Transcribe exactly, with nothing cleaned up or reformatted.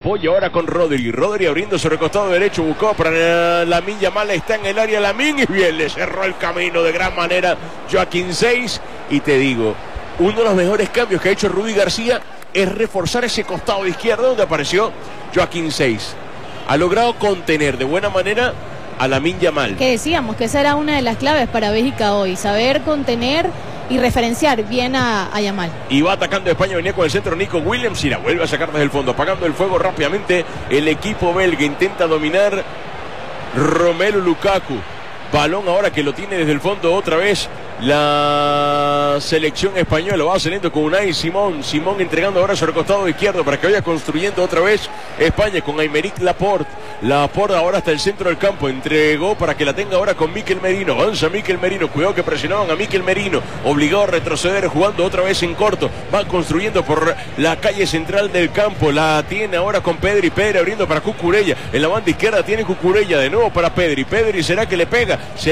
apoya ahora con Rodri. Rodri abriendo sobre el costado derecho. Buscó para Lamine Yamal. Está en el área Lamine. Y bien, le cerró el camino de gran manera Joaquín Seis. Y te digo, uno de los mejores cambios que ha hecho Rudi García es reforzar ese costado izquierdo donde apareció Joaquín Seis. Ha logrado contener de buena manera a Lamine Yamal. Que decíamos que esa era una de las claves para Bélgica hoy, saber contener y referenciar bien a, a Yamal. Y va atacando España, venía con el centro Nico Williams y la vuelve a sacar desde el fondo, apagando el fuego rápidamente el equipo belga. Intenta dominar Romelu Lukaku. Balón ahora que lo tiene desde el fondo otra vez la selección española. Va saliendo con Unai Simón. Simón entregando ahora sobre el costado izquierdo para que vaya construyendo otra vez España con Aymeric Laporte. Laporte ahora hasta el centro del campo. Entregó para que la tenga ahora con Mikel Merino. Avanza Mikel Merino. Cuidado que presionaban a Mikel Merino. Obligado a retroceder jugando otra vez en corto. Va construyendo por la calle central del campo. La tiene ahora con Pedri. Pedri abriendo para Cucurella. En la banda izquierda tiene Cucurella. De nuevo para Pedri. Pedri será que le pega.